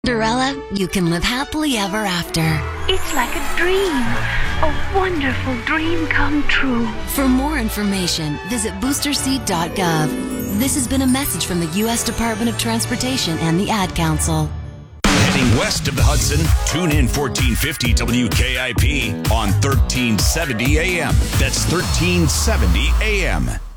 Cinderella, you can live happily ever after. It's like a dream. A wonderful dream come true. For more information, visit boosterseat.gov. This has been a message from the U.S. Department of Transportation and the Ad Council. Heading west of the Hudson, tune in 1450 WKIP on 1370 AM. That's 1370 AM.